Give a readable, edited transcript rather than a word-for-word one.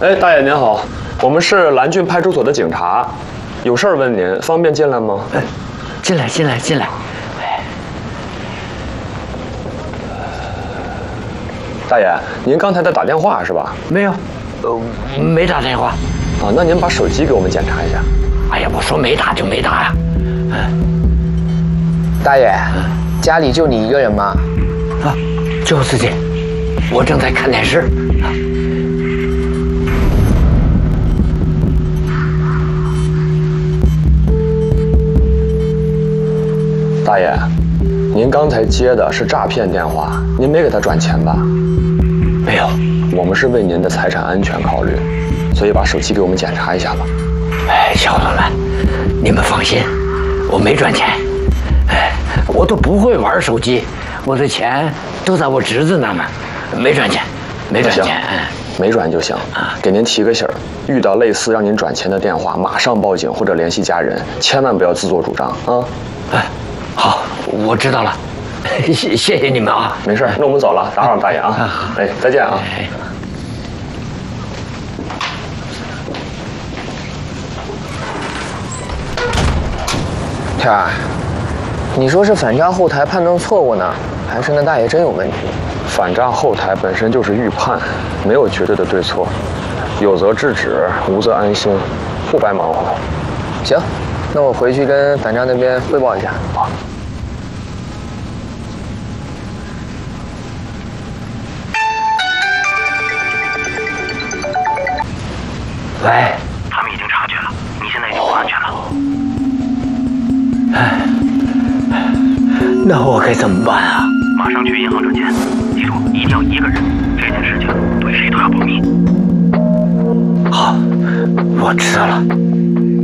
哎，大爷您好，我们是蓝郡派出所的警察，有事儿问您，方便进来吗？ 哎，进来。 大爷，您刚才在打电话是吧？ 没有，没打电话。 啊，那您把手机给我们检查一下。 哎呀，我说没打就没打呀。 大爷，家里就你一个人吗？ 啊，就自己，我正在看电视。 大爷，您刚才接的是诈骗电话，您没给他转钱吧？ 没有， 我们是为您的财产安全考虑，所以把手机给我们检查一下吧。 哎，小伙子们，你们放心，我没转钱。哎，我都不会玩手机，我的钱都在我侄子那呢，没转钱，没转钱。 没转就行。给您提个醒儿，遇到类似让您转钱的电话，马上报警或者联系家人，千万不要自作主张啊！ 哎，好，我知道了，谢谢你们啊。 没事，那我们走了，打扰大爷啊。哎，再见啊。 天儿，你说是反诈后台判断错误呢，还是那大爷真有问题？ 反诈后台本身就是预判，没有绝对的对错，有则制止，无则安心，不白忙活。 行，那我回去跟反诈那边汇报一下。好。 喂， 他们已经察觉了，你现在已经不安全了。 那我该怎么办啊？ 马上去银行转钱，记住一定要一个人，这件事情对谁都要保密。 好，我知道了。